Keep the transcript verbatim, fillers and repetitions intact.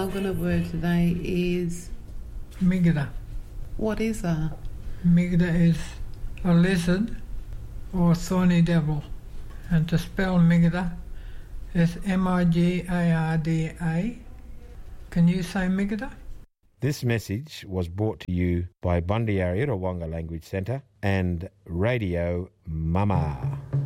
Our word today is Migda. What is a? Migda is a lizard or thorny devil. And to spell Migda is M I G A R D A. Can you say Migda? This message was brought to you by Bundyarya Wonga Language Centre and Radio Mama.